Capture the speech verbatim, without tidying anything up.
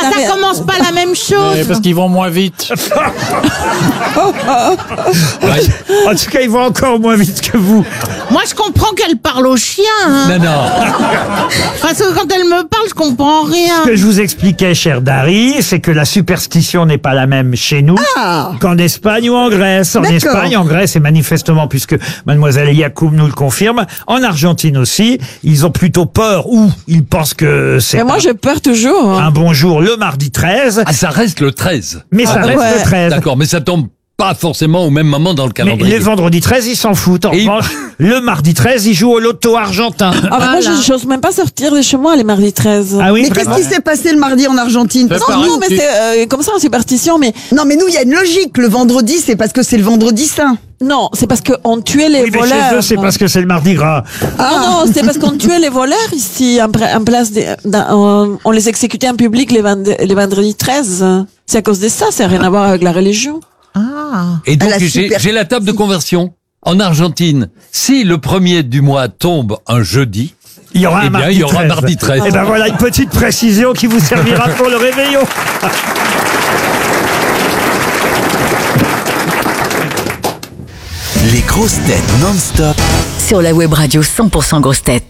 ça rien. commence pas la même chose. Ouais, parce qu'ils vont moins vite. En tout cas, ils vont encore moins vite que vous. Moi, je comprends qu'elle parle au chien. Hein. Non, non. Parce que quand elle me parle, je comprends rien. Ce que je vous expliquais, cher Dari, c'est que la superstition n'est pas la même chez nous Ah. qu'en Espagne ou en Grèce. En D'accord. Espagne, en Grèce, et manifestement, puisque mademoiselle Yacoub nous le confirme, en Argentine aussi, ils ont plutôt peur ou ils pensent que c'est Mais moi, un, j'ai peur toujours. hein. un bon jour le mardi treize, Ah, ça reste le treize. mais ça Ah, reste ouais. le treize. D'accord, mais ça tombe pas forcément au même moment dans le Mais calendrier. les vendredis treize, ils s'en foutent. En Et ils- revanche, le mardi treize, ils jouent au loto argentin. Ah, mais moi, Voilà. je n'ose même pas sortir de chez moi les mardis treize. Ah oui, Mais qu'est-ce vraiment. qui s'est passé le mardi en Argentine? Fais Non, pareil, non, mais tu- c'est euh, comme ça en superstition, mais Non, mais nous, il y a une logique. Le vendredi, c'est parce que c'est le vendredi saint. non, c'est parce qu'on tuait les Oui, mais voleurs. chez eux, c'est parce que c'est le mardi gras. Non, non, c'est parce qu'on tuait les voleurs ici, en, pr- en place des, dans- on, on les exécutait en public les, vend- les vendredis treize. C'est à cause de ça, ça n'a rien à voir avec la religion. Ah. Et donc, À la j'ai super- j'ai la table de conversion. En Argentine, si le premier du mois tombe un jeudi, Il y aura eh un bien, mardi il y aura treize. mardi treize. Et ben voilà une petite précision qui vous servira pour le réveillon. Les grosses têtes non-stop Sur la web radio cent pour cent grosses têtes.